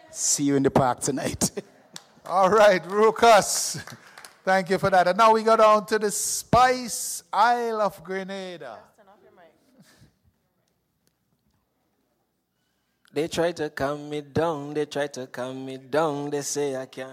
See you in the park tonight. All right, Ruckus. Thank you for that. And now we go down to the Spice Isle of Grenada. They try to calm me down, they say I can't.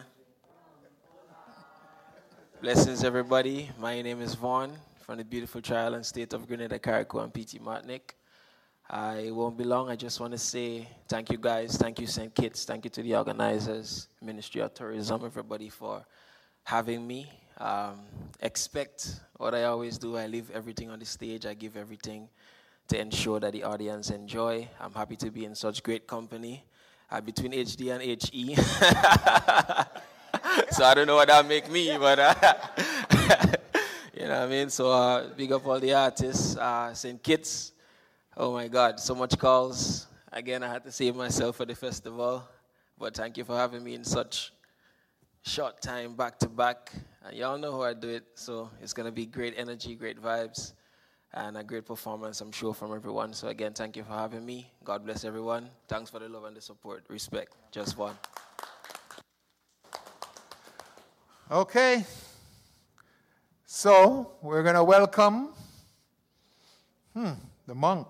Blessings, everybody. My name is Vaughn from the beautiful Tri-Island state of Grenada, Carriacou, and P.T. Martinique. I won't be long. I just want to say thank you, guys. Thank you, St. Kitts. Thank you to the organizers, Ministry of Tourism, everybody for having me. Expect what I always do. I leave everything on the stage. I give everything to ensure that the audience enjoy. I'm happy to be in such great company between HD and HE. So I don't know what that make me, but you know what I mean? So big up all the artists. St. Kitts, oh my God, so much calls. Again, I had to save myself for the festival, but thank you for having me in such short time, back to back. And y'all know how I do it, so it's going to be great energy, great vibes, and a great performance, I'm sure, from everyone. So again, thank you for having me. God bless everyone. Thanks for the love and the support. Respect. Just one. Okay. So we're going to welcome the monk.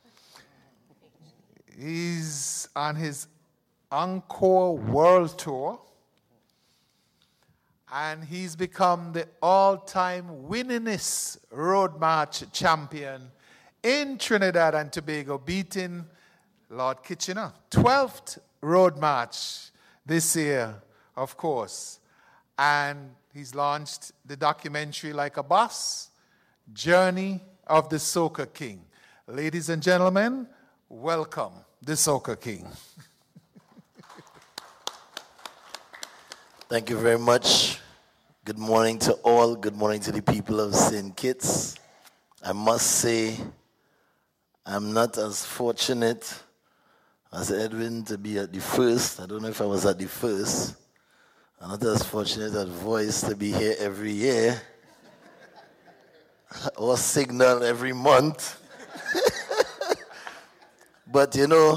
He's on his Encore World Tour. And he's become the all-time winningest road march champion in Trinidad and Tobago, beating Lord Kitchener. 12th road march this year, of course. And he's launched the documentary Like a Boss, Journey of the Soca King. Ladies and gentlemen, welcome the Soca King. Thank you very much. Good morning to all. Good morning to the people of St. Kitts. I must say, I'm not as fortunate as Edwin to be at the first. I don't know if I was at the first. I'm not as fortunate as Voice to be here every year or Signal every month. But you know,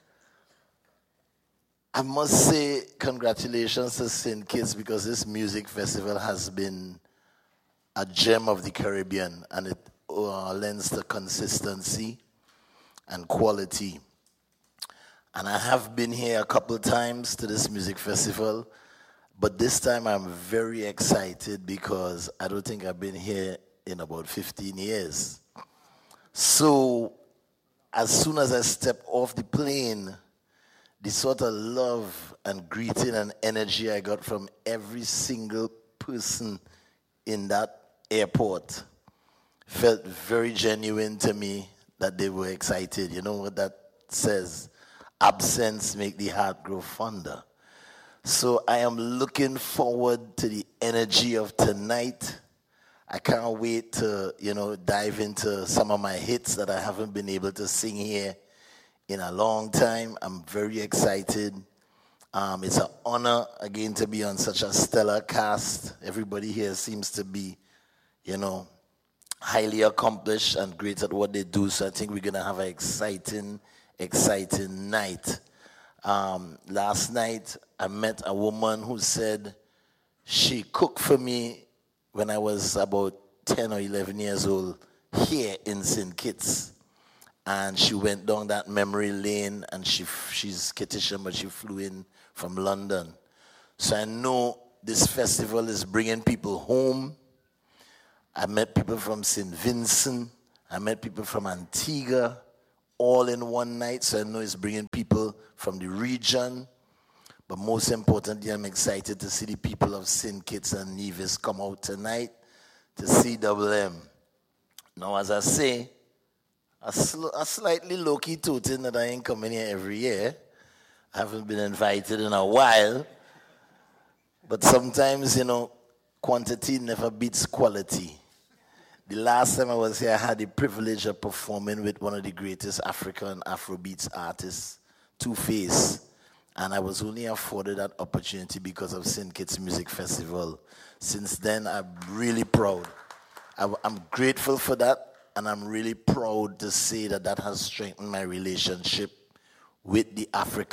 I must say congratulations to St. Kitts because this music festival has been a gem of the Caribbean, and it lends to consistency and quality. And I have been here a couple of times to this music festival, but this time I'm very excited because I don't think I've been here in about 15 years. So as soon as I step off the plane, the sort of love and greeting and energy I got from every single person in that airport felt very genuine to me, that they were excited. You know what that says? Absence make the heart grow fonder. So I am looking forward to the energy of tonight. I can't wait to, dive into some of my hits that I haven't been able to sing here in a long time. I'm very excited. It's an honor, again, to be on such a stellar cast. Everybody here seems to be, highly accomplished and great at what they do. So I think we're going to have an exciting night. Last night, I met a woman who said she cooked for me when I was about 10 or 11 years old here in St. Kitts. And she went down that memory lane, and she's Kittitian, but she flew in from London. So I know this festival is bringing people home. I met people from St. Vincent. I met people from Antigua, all in one night. So I know it's bringing people from the region. But most importantly, I'm excited to see the people of St. Kitts and Nevis come out tonight to see CMM. Now, as I say, a slightly low-key tooting that I ain't coming here every year. I haven't been invited in a while. But sometimes, quantity never beats quality. The last time I was here, I had the privilege of performing with one of the greatest African Afrobeats artists, Two Face. And I was only afforded that opportunity because of St. Kitts Music Festival. Since then, I'm really proud. I'm grateful for that. And I'm really proud to say that has strengthened my relationship with the African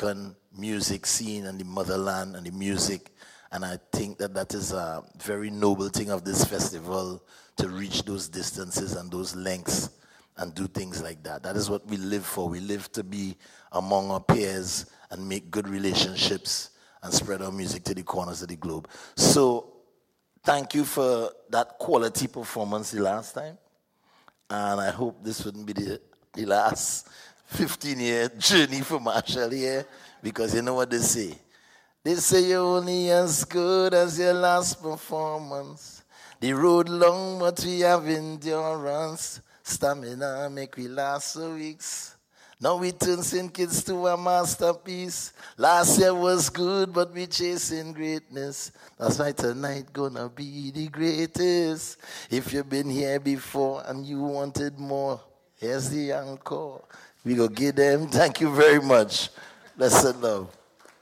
music scene and the motherland and the music. And I think that is a very noble thing of this festival, to reach those distances and those lengths and do things like that. That is what we live for. We live to be among our peers and make good relationships and spread our music to the corners of the globe. So thank you for that quality performance the last time. And I hope this wouldn't be the last 15-year journey for Marshall here, because you know what they say. They say you're only as good as your last performance. The road long, but we have endurance. Stamina make we last for weeks. Now we turn St. Kitts to a masterpiece. Last year was good, but we chasing greatness. That's why tonight gonna be the greatest. If you've been here before and you wanted more, here's the encore. We go give them. Thank you very much. Blessed love.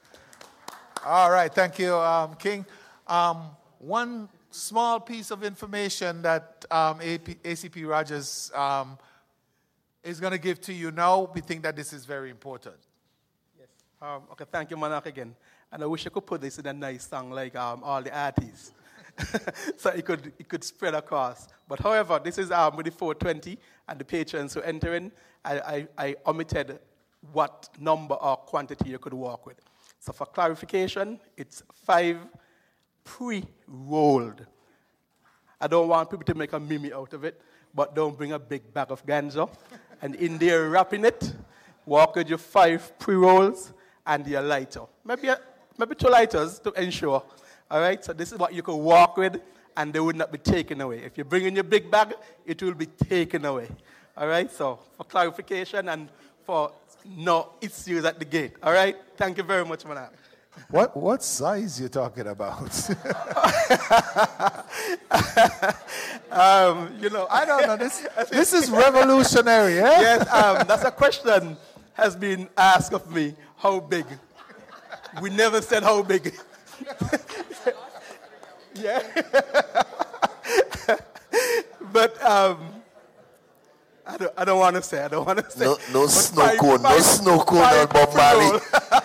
All right, thank you, King. One small piece of information that ACP Rogers is going to give to you now. We think that this is very important. Yes. Okay, thank you, Monarch, again. And I wish I could put this in a nice song like all the artists. So it could spread across. But however, this is with the 420 and the patrons who enter in. I omitted what number or quantity you could work with. So for clarification, it's 5 pre-rolled. I don't want people to make a mimi out of it, but don't bring a big bag of ganja. And in there, wrapping it, walk with your 5 pre-rolls and your lighter. Maybe 2 lighters to ensure. All right, so this is what you can walk with, and they would not be taken away. If you bring in your big bag, it will be taken away. All right, so for clarification and for no issues at the gate. All right, thank you very much, Manat. What size you talking about? I don't know. This is revolutionary, eh? Yes, that's a question has been asked of me. How big? We never said how big. Yeah. But I don't want to say. No snow cone, on Bob Marley.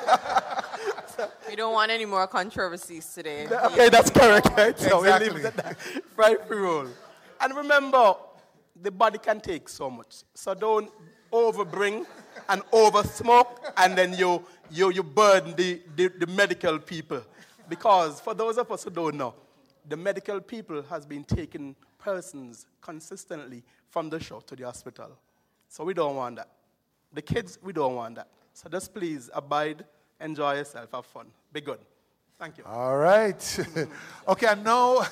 We don't want any more controversies today. Okay, that's correct, right? So Exactly. we leave it at that. Fried pre-roll. And remember, the body can take so much. So don't overbring and over-smoke, and then you burden the medical people. Because for those of us who don't know, the medical people has been taking persons consistently from the show to the hospital. So we don't want that. The kids, we don't want that. So just please abide, enjoy yourself, have fun. Be good. Thank you. All right. Okay, I know.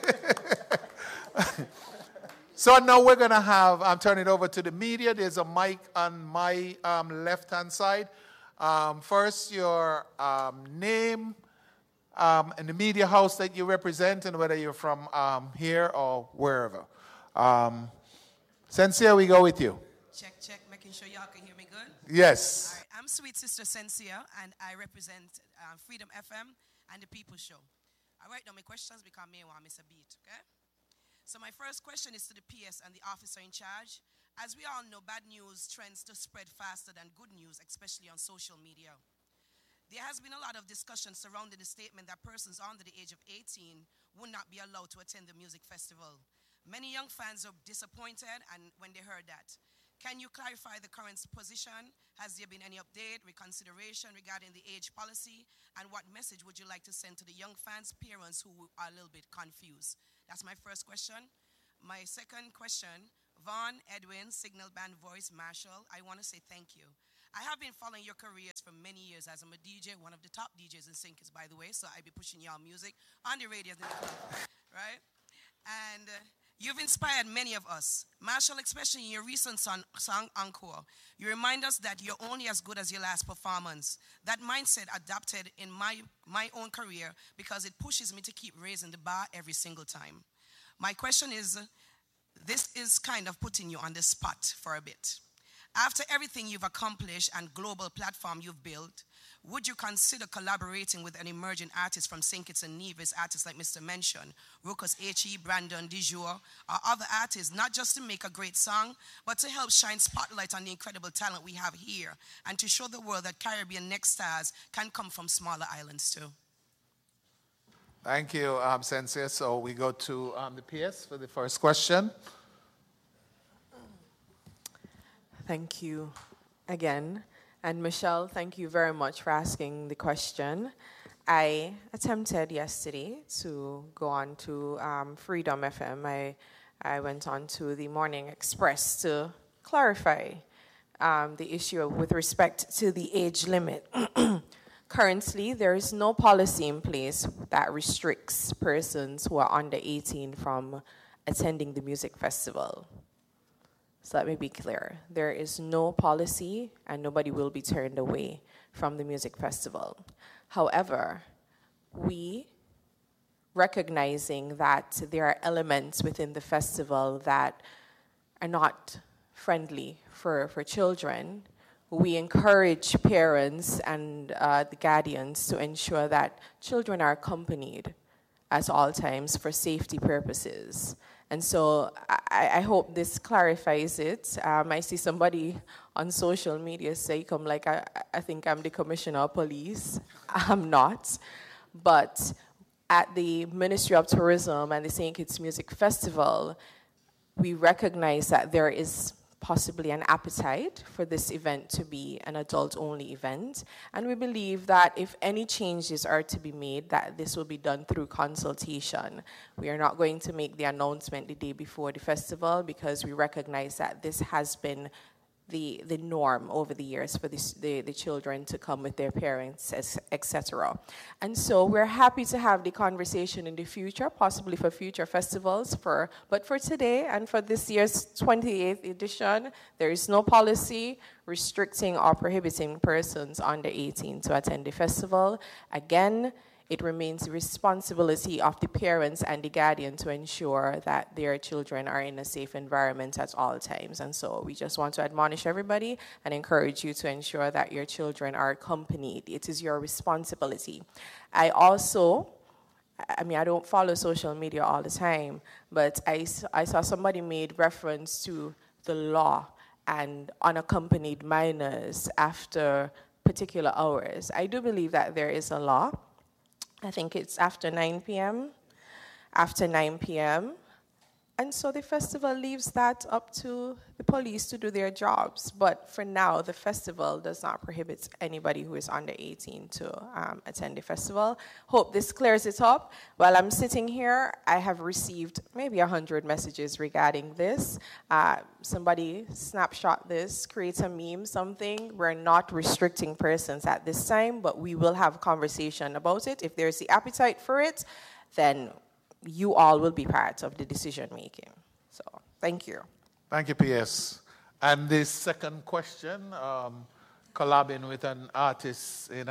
So now we're going to I'm turning it over to the media. There's a mic on my left-hand side. First, your name and the media house that you represent, and whether you're from here or wherever. Sensia, we go with you. Check, making sure y'all can hear me good. Yes. All right, I'm Sweet Sister Sensia, and I represent Freedom FM and the People Show. All right, now my questions become me want miss a beat, okay? So my first question is to the PS and the officer in charge. As we all know, bad news trends to spread faster than good news, especially on social media. There has been a lot of discussion surrounding the statement that persons under the age of 18 would not be allowed to attend the music festival. Many young fans are disappointed when they heard that. Can you clarify the current position? Has there been any update, reconsideration regarding the age policy? And what message would you like to send to the young fans' parents who are a little bit confused? That's my first question. My second question, Vaughn, Edwin, Signal Band Voice, Marshall, I want to say thank you. I have been following your careers for many years as I'm a DJ, one of the top DJs in St. Kitts, by the way, so I be pushing y'all music on the radio, right? And you've inspired many of us. Marshall, especially in your recent song Encore, you remind us that you're only as good as your last performance. That mindset adopted in my own career because it pushes me to keep raising the bar every single time. My question is, this is kind of putting you on the spot for a bit. After everything you've accomplished and global platform you've built, would you consider collaborating with an emerging artist from St. Kitts and Nevis, artists like Mr. Mention, Ruckus H.E., Brandon Dijour, or other artists, not just to make a great song, but to help shine spotlight on the incredible talent we have here and to show the world that Caribbean next stars can come from smaller islands too? Thank you, Sensia. So we go to the PS for the first question. Thank you again. And Michelle, thank you very much for asking the question. I attempted yesterday to go on to Freedom FM. I went on to the Morning Express to clarify the issue with respect to the age limit. Currently, there is no policy in place that restricts persons who are under 18 from attending the music festival. So let me be clear. There is no policy and nobody will be turned away from the music festival. However, we, recognizing that there are elements within the festival that are not friendly for children, we encourage parents and the guardians to ensure that children are accompanied at all times for safety purposes. And so I hope this clarifies it. I see somebody on social media say, I think I'm the commissioner of police. I'm not. But at the Ministry of Tourism and the St. Kitts Music Festival, we recognize that there is possibly an appetite for this event to be an adult-only event. And we believe that if any changes are to be made, that this will be done through consultation. We are not going to make the announcement the day before the festival because we recognize that this has been the norm over the years for the children to come with their parents, etc. And so we're happy to have the conversation in the future, possibly for future festivals. But for today and for this year's 28th edition, there is no policy restricting or prohibiting persons under 18 to attend the festival. Again, it remains the responsibility of the parents and the guardian to ensure that their children are in a safe environment at all times. And so we just want to admonish everybody and encourage you to ensure that your children are accompanied. It is your responsibility. I don't follow social media all the time, but I saw somebody made reference to the law and unaccompanied minors after particular hours. I do believe that there is a law. I think it's after 9 p.m. After 9 p.m. And so the festival leaves that up to the police to do their jobs. But for now, the festival does not prohibit anybody who is under 18 to attend the festival. Hope this clears it up. While I'm sitting here, I have received maybe 100 messages regarding this. Somebody snapshot this, create a meme, something. We're not restricting persons at this time, but we will have a conversation about it. If there's the appetite for it, then you all will be part of the decision making. So, thank you. Thank you, PS. And the second question, collabing with an artist in...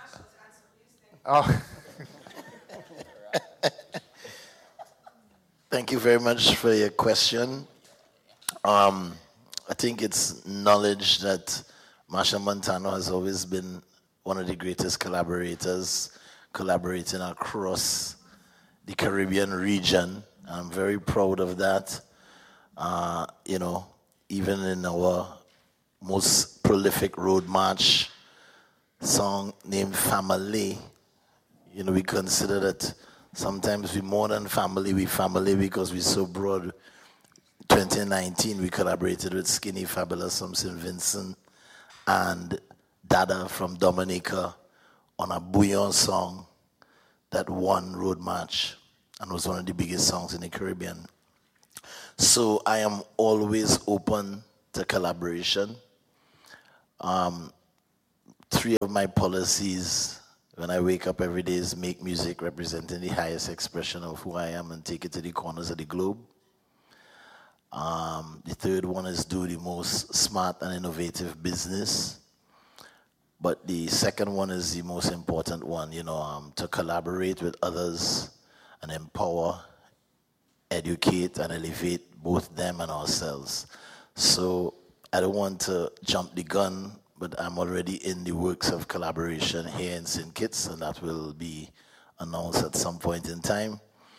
Thank you very much for your question. I think it's knowledge that Machel Montano has always been one of the greatest collaborators, collaborating across the Caribbean region. I'm very proud of that. Even in our most prolific road march song named Family, we consider that sometimes we more than family, we family because we're so broad. 2019, we collaborated with Skinny Fabulous from St. Vincent and Dada from Dominica on a Bouillon song that won Road March and was one of the biggest songs in the Caribbean. So I am always open to collaboration. 3 of my policies when I wake up every day is make music representing the highest expression of who I am and take it to the corners of the globe. The 3rd one is do the most smart and innovative business. But the 2nd one is the most important one, to collaborate with others and empower, educate, and elevate both them and ourselves. So I don't want to jump the gun, but I'm already in the works of collaboration here in St. Kitts, and that will be announced at some point in time.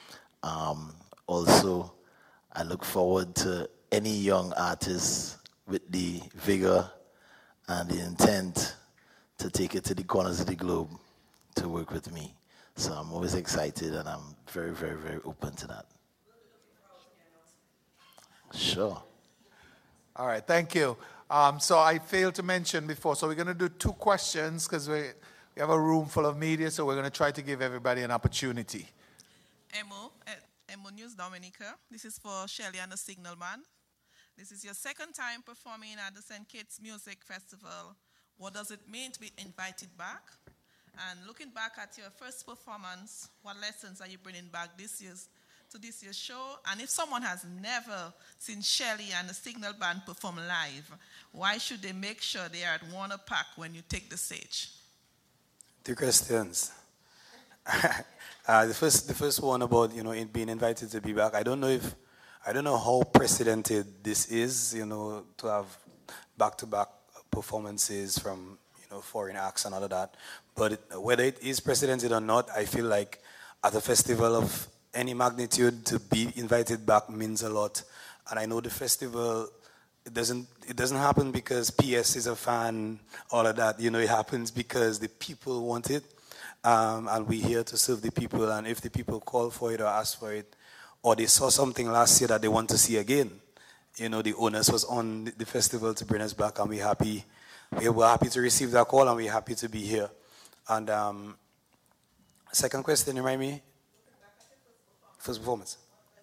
Also, I look forward to any young artists with the vigor and the intent to take it to the corners of the globe to work with me. So I'm always excited, and I'm very, very, very open to that. Sure. All right, thank you. So I failed to mention before, so we're going to do 2 questions because we have a room full of media, so we're going to try to give everybody an opportunity. Emo News Dominica. This is for Shelly and the Signal Band. This is your second time performing at the St. Kitts Music Festival. What does it mean to be invited back? And looking back at your first performance, what lessons are you bringing back this year's show? And if someone has never seen Shelly and the Signal Band perform live, why should they make sure they are at Warner Park when you take the stage? 2 questions. The first one about being invited to be back. I don't know how precedented this is, to have back-to-back performances from foreign acts and all of that. But whether it is precedented or not, I feel like at a festival of any magnitude, to be invited back means a lot. And I know the festival, it doesn't happen because PS is a fan, all of that. It happens because the people want it. And we're here to serve the people. And if the people call for it or ask for it, or they saw something last year that they want to see again, the onus was on the festival to bring us back, and we're happy. We're happy to receive that call, and we're happy to be here. And second question, remind me? First performance.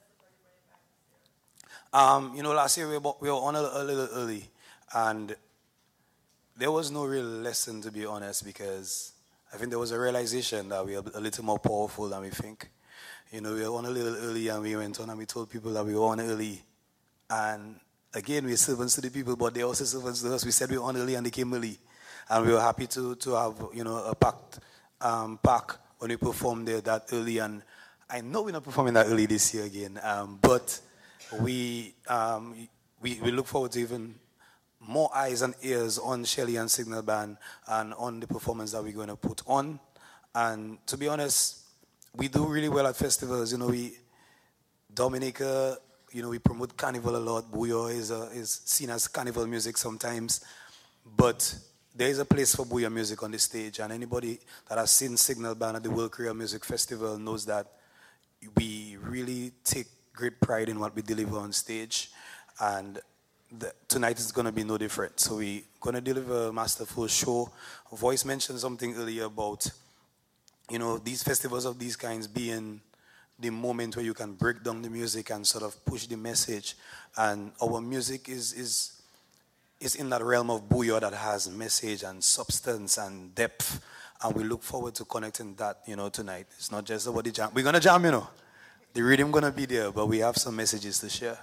Last year we were on a little early, and there was no real lesson, to be honest, because I think there was a realization that we are a little more powerful than we think. We were on a little early, and we went on and we told people that we were on early. And again, we're servants to the people, but they're also servants to us. We said we were on early, and they came early. And we were happy to have, a packed pack when we performed there that early. And I know we're not performing that early this year again, but we look forward to even more eyes and ears on Shelly and Signal Band and on the performance that we're going to put on. And to be honest, we do really well at festivals. Dominica, we promote Carnival a lot. Bouyon is seen as carnival music sometimes. But there is a place for Bouyon music on the stage. And anybody that has seen Signal Band at the World Korea Music Festival knows that we really take great pride in what we deliver on stage. And tonight is going to be no different. So we're going to deliver a masterful show. Voice mentioned something earlier about, these festivals of these kinds being the moment where you can break down the music and sort of push the message. And our music is in that realm of bouyon that has message and substance and depth. And we look forward to connecting that, tonight. It's not just about the jam. We're going to jam, The rhythm going to be there, but we have some messages to share.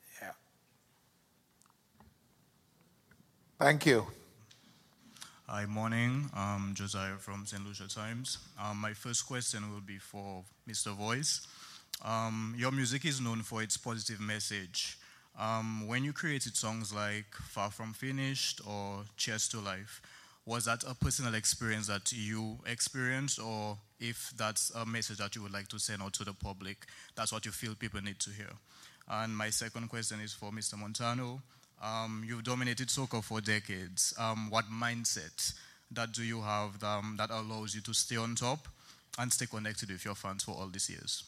Thank you. Hi, morning. I'm Josiah from St. Lucia Times. My first question will be for Mr. Voice. Your music is known for its positive message. When you created songs like Far From Finished or Cheers to Life, was that a personal experience that you experienced, or if that's a message that you would like to send out to the public, that's what you feel people need to hear? And my second question is for Mr. Montano. You've dominated soca for decades. What mindset that do you have that allows you to stay on top and stay connected with your fans for all these years?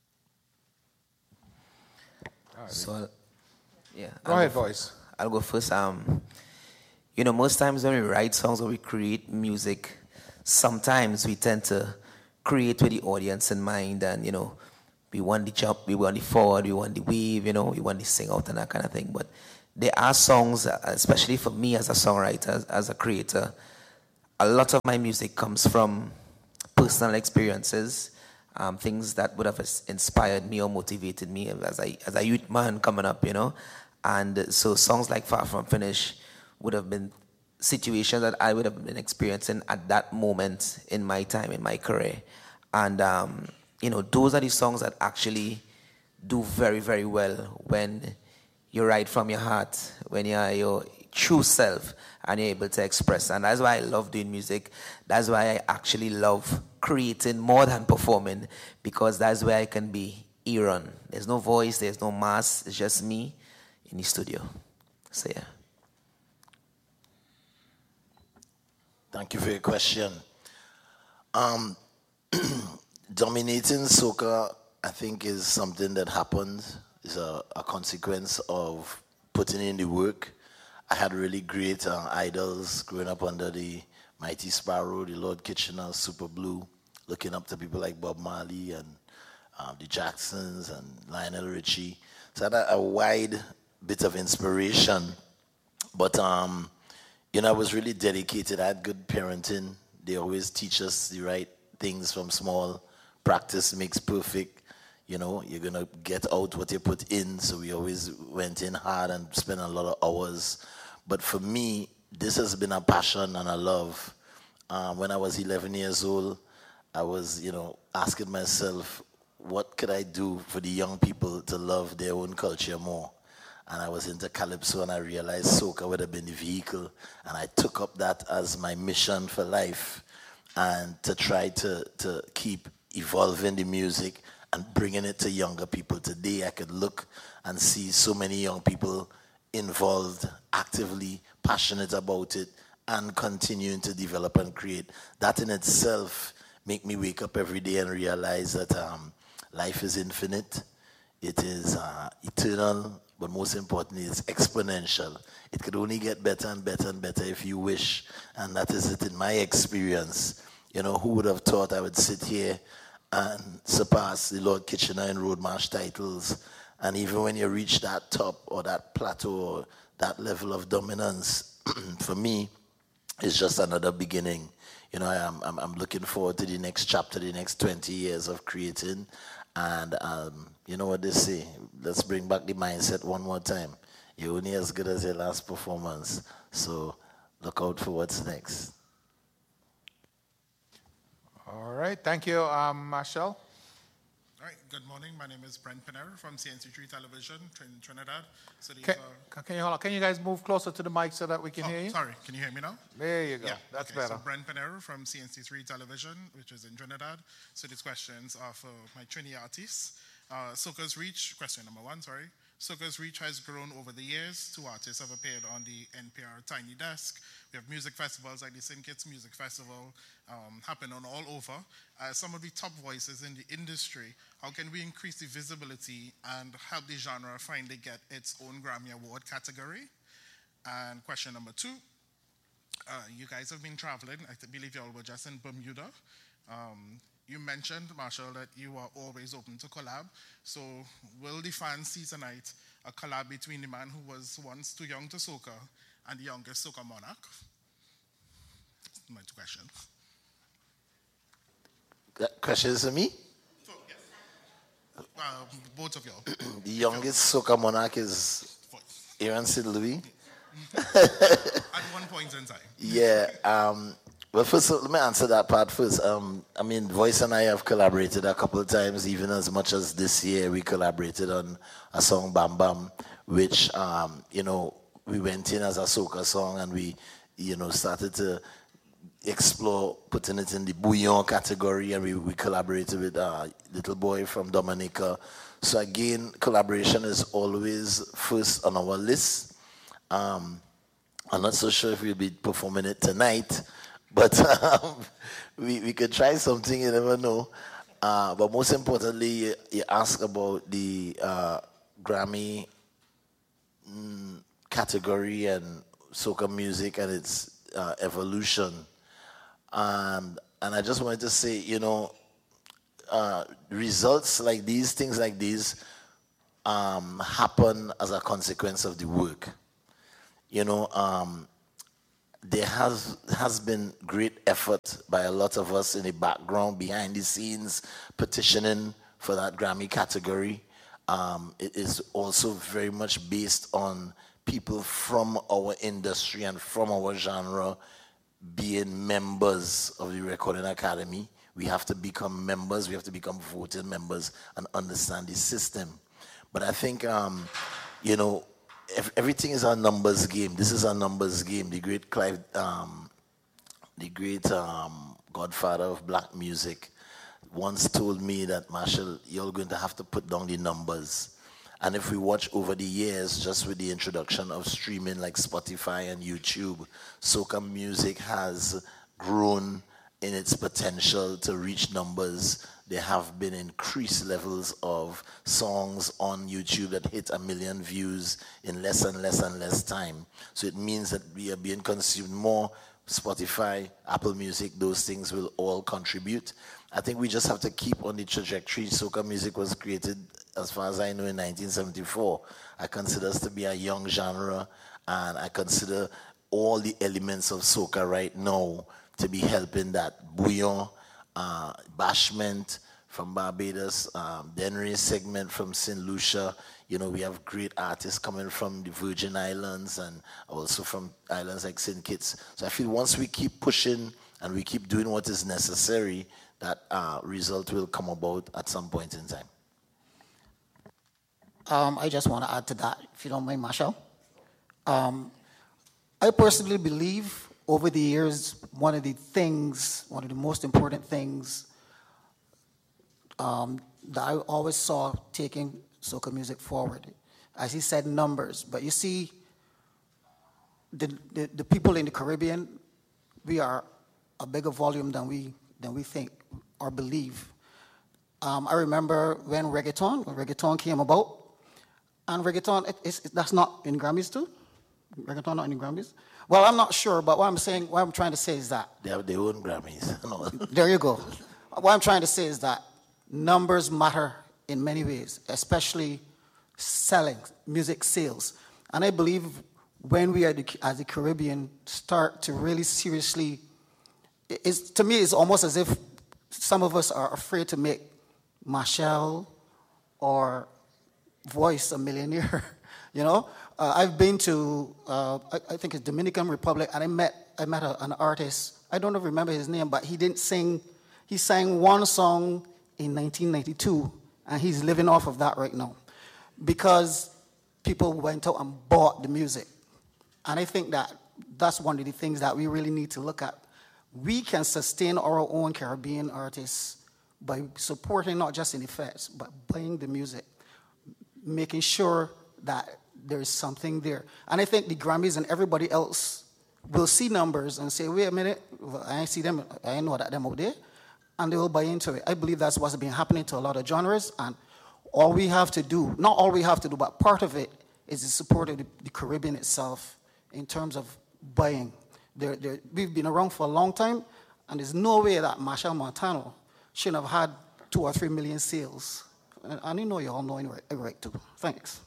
So, Go ahead, Voice. I'll go first. Most times when we write songs or we create music, sometimes we tend to create with the audience in mind, and we want the jump, we want the forward, we want the wave, we want the sing out and that kind of thing. But there are songs, especially for me as a songwriter, as a creator, a lot of my music comes from personal experiences, things that would have inspired me or motivated me as a youth man coming up, And so songs like Far From Finish would have been situations that I would have been experiencing at that moment in my time, in my career. And, those are the songs that actually do very, very well when you write from your heart, when you're true self, and you're able to express. And that's why I love doing music. That's why I actually love creating more than performing, because that's where I can be Aaron. There's no voice, there's no mask, it's just me in the studio. So yeah. Thank you for your question. Dominating soca, I think, is something that happened, is a consequence of putting in the work. I had really great idols growing up under the Mighty Sparrow, the Lord Kitchener, Super Blue, looking up to people like Bob Marley and the Jacksons and Lionel Richie. So I had a wide bit of inspiration. But, I was really dedicated. I had good parenting. They always teach us the right things from small. Practice makes perfect. You're going to get out what you put in. So we always went in hard and spent a lot of hours. But for me, this has been a passion and a love. When I was 11 years old, I was, asking myself, what could I do for the young people to love their own culture more? And I was into Calypso, and I realized soca would have been the vehicle. And I took up that as my mission for life, and to try to keep evolving the music and bringing it to younger people. Today, I could look and see so many young people involved, actively passionate about it, and continuing to develop and create. That in itself make me wake up every day and realize that life is infinite. It is eternal, but most importantly, it's exponential. It could only get better and better and better if you wish, and that is it in my experience. Who would have thought I would sit here and surpass the Lord Kitchener in Road March titles? And even when you reach that top or that plateau or that level of dominance, for me, it's just another beginning. I'm looking forward to the next chapter, the next 20 years of creating. And you know what they say, let's bring back the mindset one more time. You're only as good as your last performance. So look out for what's next. All right, thank you, Marshall. All right, good morning. My name is Brent Pinero from CNC3 Television in Trinidad. So Can you guys move closer to the mic so that we can hear you? Sorry, can you hear me now? There you go. Yeah, that's okay, better. So Brent Pinero from CNC3 Television, which is in Trinidad. So these questions are for my Trini artists. Soca's Reach, question number 1, sorry. Soca's reach has grown over the years. 2 artists have appeared on the NPR Tiny Desk. We have music festivals like the St. Kitts Music Festival happen on all over. Some of the top voices in the industry, how can we increase the visibility and help the genre finally get its own Grammy Award category? And question number 2, you guys have been traveling. I believe you all were just in Bermuda. You mentioned, Marshall, that you are always open to collab. So will the fans see tonight a collab between the man who was once too young to soca and the youngest soca monarch? That's my 2 questions. That question is for me? So, yes. Both of y'all. The youngest soca monarch is Aaron St. Louis. At one point in time. Yeah. Well, first, let me answer that part first. Voice and I have collaborated a couple of times, even as much as this year we collaborated on a song, Bam Bam, which, we went in as a soca song and we, started to explore putting it in the bouillon category, and we collaborated with a little boy from Dominica. So again, collaboration is always first on our list. I'm not so sure if we'll be performing it tonight, but we could try something, you never know. But most importantly, you ask about the Grammy category and soca music and its evolution. And I just wanted to say, results like these, things like these, happen as a consequence of the work. There has been great effort by a lot of us in the background, behind the scenes, petitioning for that Grammy category. It is also very much based on people from our industry and from our genre being members of the Recording Academy. We have to become members, we have to become voting members and understand the system. But I think, everything is a numbers game. This is a numbers game. The great Clive, the great godfather of black music, once told me that, Marshall, you're going to have to put down the numbers. And if we watch over the years, just with the introduction of streaming like Spotify and YouTube, soca music has grown in its potential to reach numbers. There have been increased levels of songs on YouTube that hit 1 million views in less and less and less time. So it means that we are being consumed more. Spotify, Apple Music, those things will all contribute. I think we just have to keep on the trajectory. Soca music was created, as far as I know, in 1974. I consider us to be a young genre, and I consider all the elements of soca right now to be helping that. Bouillon, Bashment from Barbados, Dennery segment from St. Lucia. You know, we have great artists coming from the Virgin Islands and also from islands like St. Kitts. So I feel once we keep pushing and we keep doing what is necessary, that result will come about at some point in time. I just want to add to that, if you don't mind, Marshall. I personally believe over the years, one of the most important things that I always saw taking soca music forward, as he said, numbers. But you see, the people in the Caribbean, we are a bigger volume than we think or believe. I remember when reggaeton came about, and reggaeton, that's not in Grammys too? Reggaeton not in the Grammys? Well, I'm not sure, but what I'm trying to say is that they have their own Grammys. No. There you go. What I'm trying to say is that numbers matter in many ways, especially selling, music sales. And I believe when we as the Caribbean start to really seriously, to me, it's almost as if some of us are afraid to make Machel or Voice a millionaire. You know, I've been to, I think it's Dominican Republic, and I met an artist. I don't remember his name, but he sang one song in 1992, and he's living off of that right now because people went out and bought the music. And I think that's one of the things that we really need to look at. We can sustain our own Caribbean artists by supporting not just in effects, but buying the music, making sure that there is something there. And I think the Grammys and everybody else will see numbers and say, wait a minute, I ain't see them, I ain't know that them out there, and they will buy into it. I believe that's what's been happening to a lot of genres, and all we have to do, not all we have to do, but part of it is the support of the Caribbean itself in terms of buying. We've been around for a long time, and there's no way that Machel Montano shouldn't have had 2 or 3 million sales. And you know you all know it right too. Thanks.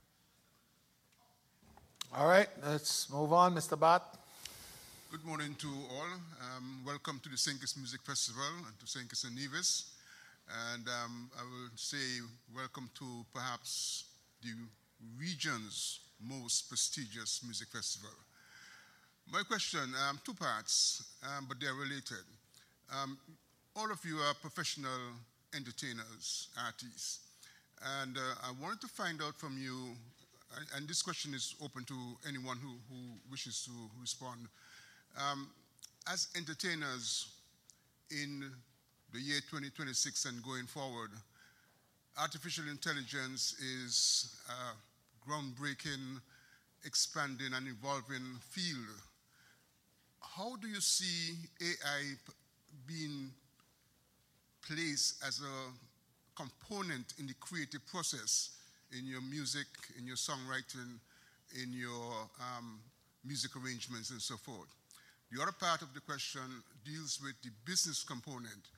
All right, let's move on, Mr. Bat. Good morning to all. Welcome to the St. Kitts Music Festival and to St. Kitts and Nevis. And I will say welcome to perhaps the region's most prestigious music festival. My question, 2 parts, but they're related. All of you are professional entertainers, artists. And I wanted to find out from you, and this question is open to anyone who wishes to respond. As entertainers in the year 2026 and going forward, artificial intelligence is a groundbreaking, expanding, and evolving field. How do you see AI being placed as a component in the creative process in your music, in your songwriting, in your music arrangements, and so forth? The other part of the question deals with the business component.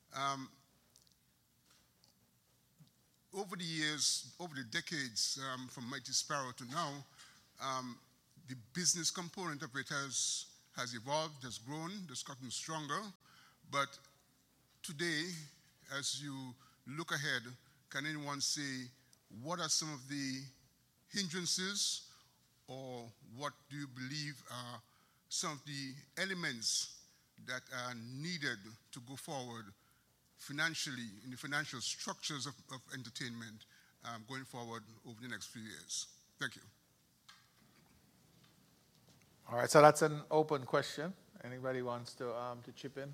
Over the years, over the decades, from Mighty Sparrow to now, the business component of it has evolved, has grown, has gotten stronger. But today, as you look ahead, can anyone say what are some of the hindrances, or what do you believe are some of the elements that are needed to go forward financially, in the financial structures of entertainment going forward over the next few years? Thank you. All right, so that's an open question. Anybody wants to chip in?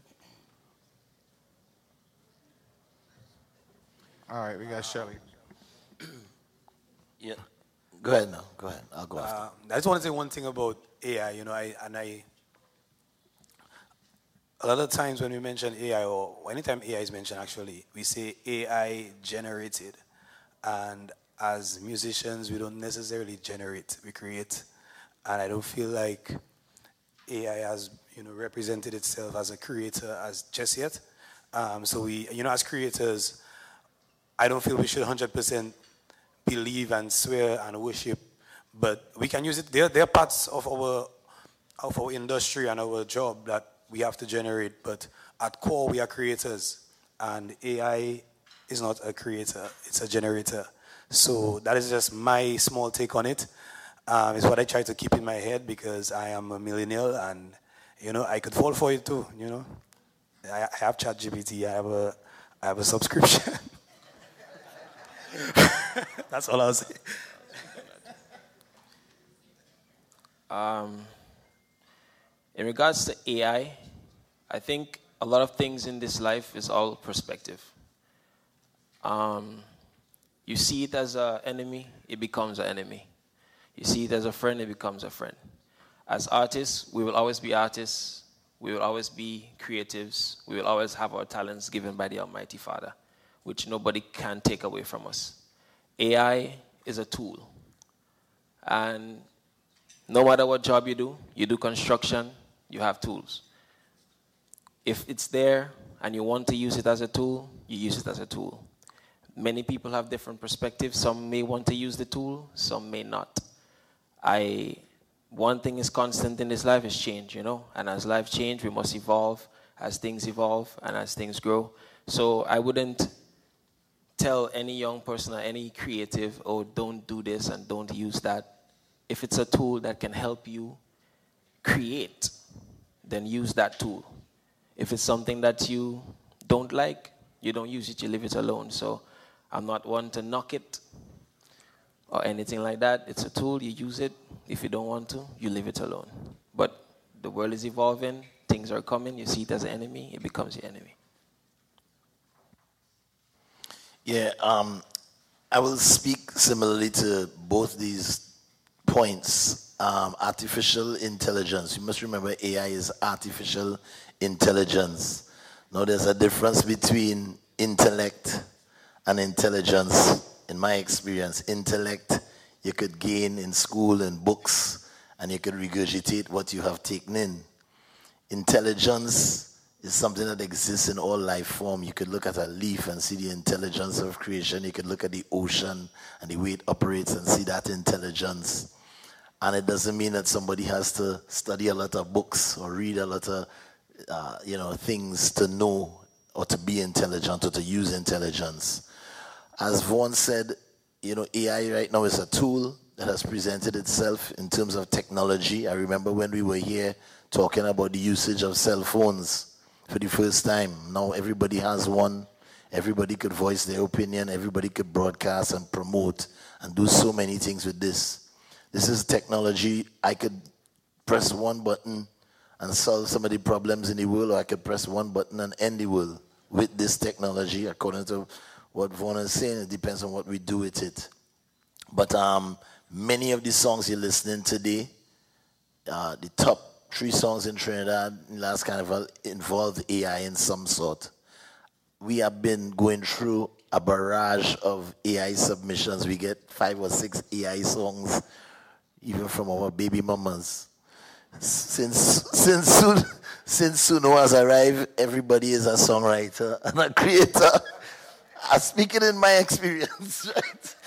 All right, we got Shelly. Yeah. Go ahead now. Go ahead. I'll go after. I just want to say one thing about AI. A lot of times when we mention AI, or anytime AI is mentioned, actually, we say AI generated. And as musicians, we don't necessarily generate, we create. And I don't feel like AI has, represented itself as a creator as just yet. So we, as creators, I don't feel we should 100% believe and swear and worship, but we can use it. There are parts of our industry and our job that we have to generate, but at core we are creators, and AI is not a creator, it's a generator. So that is just my small take on it. It's what I try to keep in my head because I am a millennial, and I could fall for it too. I have ChatGPT. I have a subscription. That's all I'll say. In regards to AI, I think a lot of things in this life is all perspective. You see it as an enemy, it becomes an enemy. You see it as a friend, it becomes a friend. As artists, we will always be artists. We will always be creatives. We will always have our talents given by the Almighty Father, which nobody can take away from us. AI is a tool. And no matter what job you do construction, you have tools. If it's there and you want to use it as a tool, you use it as a tool. Many people have different perspectives. Some may want to use the tool, some may not. One thing is constant in this life is change, and as life change, we must evolve as things evolve and as things grow. So I wouldn't tell any young person or any creative, oh, don't do this and don't use that. If it's a tool that can help you create, then use that tool. If it's something that you don't like, you don't use it, you leave it alone. So I'm not one to knock it or anything like that. It's a tool, you use it. If you don't want to, you leave it alone. But the world is evolving, things are coming, you see it as an enemy, it becomes your enemy. Yeah, I will speak similarly to both these points. Artificial intelligence. You must remember AI is artificial intelligence. Now there's a difference between intellect and intelligence. In my experience, intellect you could gain in school and books, and you could regurgitate what you have taken in. Intelligence is something that exists in all life form. You could look at a leaf and see the intelligence of creation. You could look at the ocean and the way it operates and see that intelligence. And it doesn't mean that somebody has to study a lot of books or read a lot of things to know or to be intelligent or to use intelligence. As Vaughn said, AI right now is a tool that has presented itself in terms of technology. I remember when we were here talking about the usage of cell phones for the first time. Now everybody has one. Everybody could voice their opinion. Everybody could broadcast and promote and do so many things with this. This is technology. I could press one button and solve some of the problems in the world, or I could press one button and end the world with this technology. According to what Vaughn is saying, it depends on what we do with it. But many of the songs you're listening today, the top 3 songs in Trinidad in last carnival involve AI in some sort. We have been going through a barrage of AI submissions. We get 5 or 6 AI songs, even from our baby mamas. Since Suno has arrived, everybody is a songwriter and a creator. I'm speaking in my experience, right?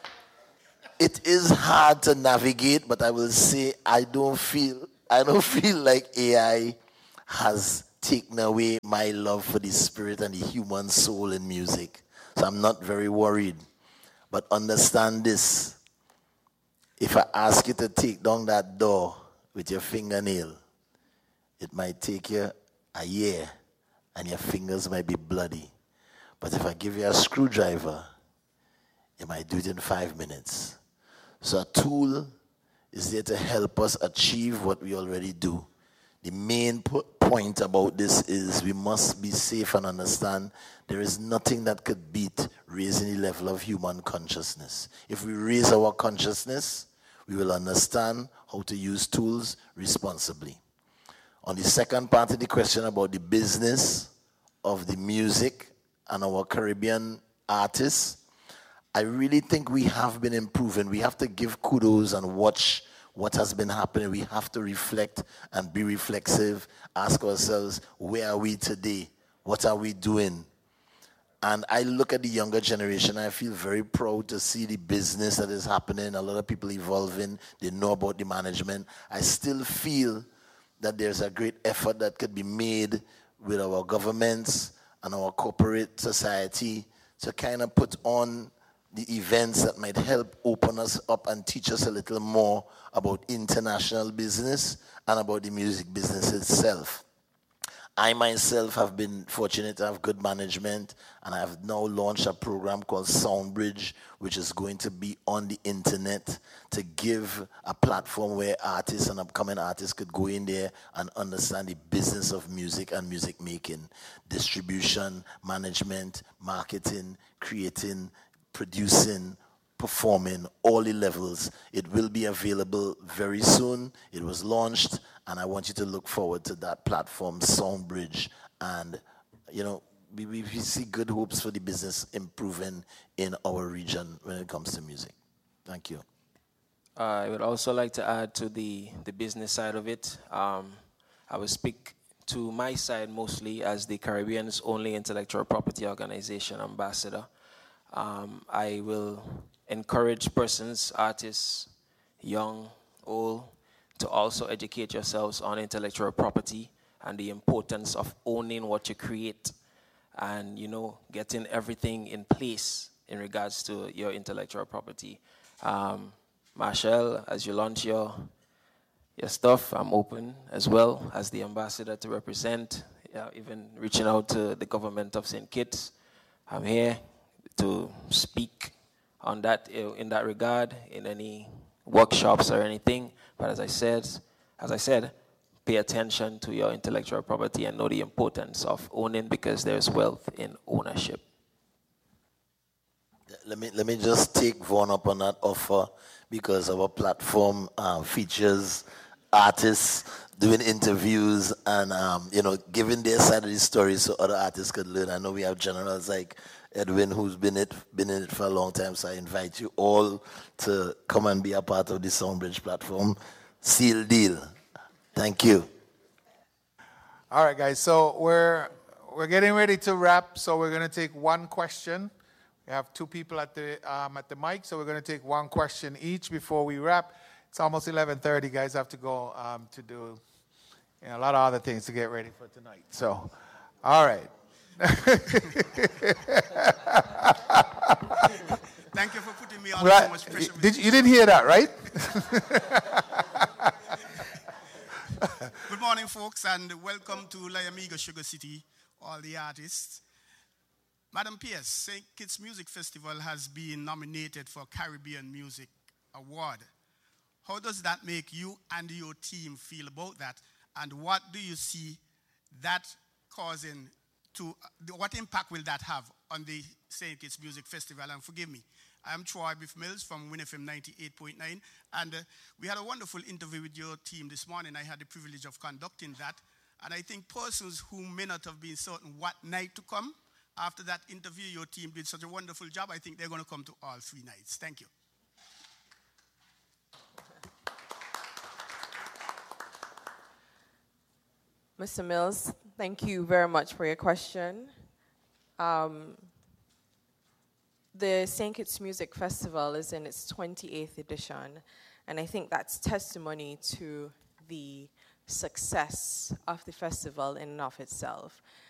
It is hard to navigate, but I will say I don't feel like AI has taken away my love for the spirit and the human soul in music. So I'm not very worried. But understand this. If I ask you to take down that door with your fingernail, it might take you a year and your fingers might be bloody. But if I give you a screwdriver, you might do it in 5 minutes. So a tool is there to help us achieve what we already do. The main point about this is we must be safe and understand there is nothing that could beat raising the level of human consciousness. If we raise our consciousness, we will understand how to use tools responsibly. On the second part of the question about the business of the music and our Caribbean artists, I really think we have been improving. We have to give kudos and watch what has been happening. We have to reflect and be reflexive, ask ourselves, where are we today? What are we doing? And I look at the younger generation, I feel very proud to see the business that is happening, a lot of people evolving, they know about the management. I still feel that there's a great effort that could be made with our governments and our corporate society to kind of put on the events that might help open us up and teach us a little more about international business and about the music business itself. I myself have been fortunate to have good management, and I have now launched a program called Soundbridge, which is going to be on the internet to give a platform where artists and upcoming artists could go in there and understand the business of music and music making, distribution, management, marketing, creating, producing, performing, all the levels. It will be available very soon. It was launched, and I want you to look forward to that platform, Soundbridge. And, you know, we see good hopes for the business improving in our region when it comes to music. Thank you. I would also like to add to the business side of it. I will speak to my side mostly as the Caribbean's only intellectual property organization ambassador. I will encourage persons, artists, young, old, to also educate yourselves on intellectual property and the importance of owning what you create and, you know, getting everything in place in regards to your intellectual property. Marshall, as you launch your stuff, I'm open as well as the ambassador to represent, even reaching out to the government of St. Kitts. I'm here to speak on that, in that regard, in any workshops or anything. But as I said, pay attention to your intellectual property and know the importance of owning, because there's wealth in ownership. Let me just take Vaughn up on that offer, because our platform features artists doing interviews and you know, giving their side of the story so other artists could learn. I know we have generals like Edwin, who's been in it for a long time, so I invite you all to come and be a part of the Soundbridge platform. Seal deal. Thank you. All right, guys. So we're getting ready to wrap. So we're going to take one question. We have two people at the mic, so we're going to take one question each before we wrap. It's almost 11:30. Guys have to go to do a lot of other things to get ready for tonight. So, all right. Thank you for putting me on so much pressure. You didn't hear that, right? Good morning, folks, and welcome to La Amiga Sugar City, all the artists. Madam P.S., St. Kitts Music Festival has been nominated for Caribbean Music Award. How does that make you and your team feel about that? And what do you see that causing to, what impact will that have on the St. Kitts Music Festival? And forgive me, I'm Troy Biff Mills from WinFM 98.9, and we had a wonderful interview with your team this morning. I had the privilege of conducting that, and I think persons who may not have been certain what night to come, after that interview, your team did such a wonderful job. I think they're going to come to all 3 nights. Thank you. Mr. Mills, thank you very much for your question. The St. Kitts Music Festival is in its 28th edition, and I think that's testimony to the success of the festival in and of itself.